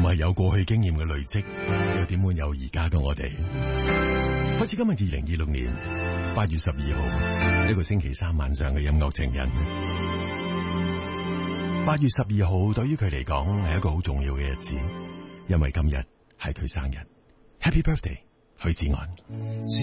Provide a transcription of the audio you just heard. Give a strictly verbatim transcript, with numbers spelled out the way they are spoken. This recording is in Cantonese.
係有過去經驗嘅累積，又點會有而家嘅我哋？開始今日二零二六年八月十二號呢個星期三晚上嘅音樂情人。八月十二號對於佢嚟講係一個好重要嘅日子，因為今日係佢生日。Happy birthday，許志安。